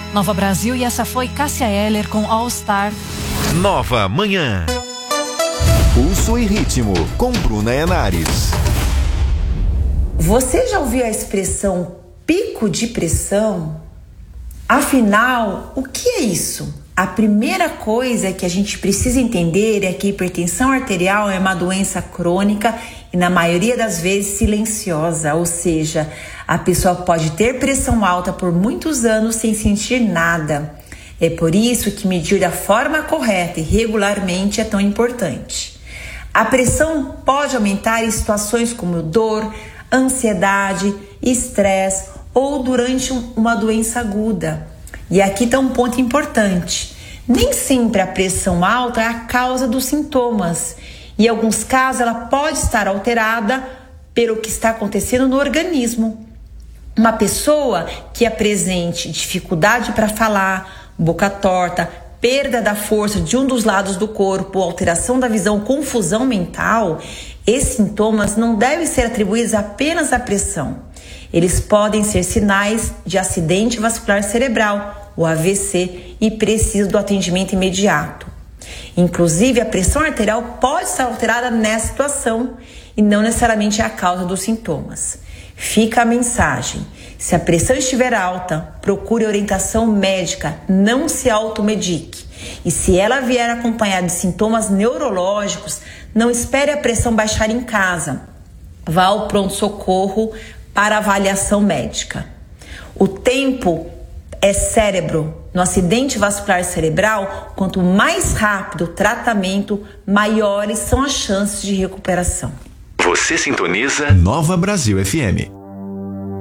Nova Brasil, e essa foi Cássia Eller com All Star. Nova Manhã. Pulso e ritmo com Bruna Henares. Você já ouviu a expressão pico de pressão? Afinal, o que é isso? A primeira coisa que a gente precisa entender é que a hipertensão arterial é uma doença crônica e, na maioria das vezes, silenciosa, ou seja, a pessoa pode ter pressão alta por muitos anos sem sentir nada. É por isso que medir da forma correta e regularmente é tão importante. A pressão pode aumentar em situações como dor, ansiedade, estresse ou durante uma doença aguda. E aqui está um ponto importante. Nem sempre a pressão alta é a causa dos sintomas. Em alguns casos, ela pode estar alterada pelo que está acontecendo no organismo. Uma pessoa que apresente dificuldade para falar, boca torta, perda da força de um dos lados do corpo, alteração da visão, confusão mental, esses sintomas não devem ser atribuídos apenas à pressão. Eles podem ser sinais de acidente vascular cerebral, o AVC, e precisam do atendimento imediato. Inclusive, a pressão arterial pode estar alterada nessa situação e não necessariamente é a causa dos sintomas. Fica a mensagem: se a pressão estiver alta, procure orientação médica, não se automedique. E se ela vier acompanhada de sintomas neurológicos, não espere a pressão baixar em casa. Vá ao pronto-socorro para avaliação médica. O tempo é cérebro. No acidente vascular cerebral, quanto mais rápido o tratamento, maiores são as chances de recuperação. Você sintoniza Nova Brasil FM.